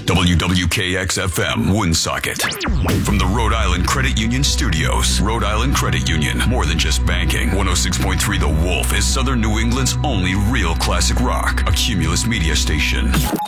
WWKX-FM, Woonsocket. From the Rhode Island Credit Union Studios. Rhode Island Credit Union, more than just banking. 106.3 The Wolf is Southern New England's only real classic rock. A Cumulus media station.